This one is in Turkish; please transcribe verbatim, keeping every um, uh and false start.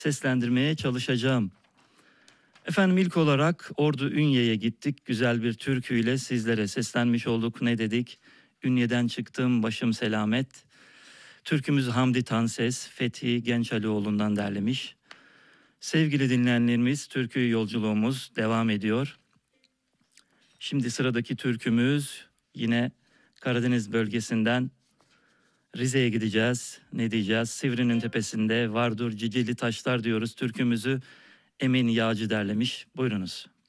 seslendirmeye çalışacağım. Efendim ilk olarak Ordu Ünye'ye gittik. Güzel bir türküyle sizlere seslenmiş olduk. Ne dedik? Ünye'den çıktım başım selamet. Türkümüz Hamdi Tanses, Fethi Gençalioğlu'ndan derlemiş. Sevgili dinleyenlerimiz, türkü yolculuğumuz devam ediyor. Şimdi sıradaki türkümüz yine Karadeniz bölgesinden Rize'ye gideceğiz. Ne diyeceğiz? Sivri'nin tepesinde vardır cicili taşlar diyoruz. Türkümüzü Emin Yağcı derlemiş. Buyurunuz.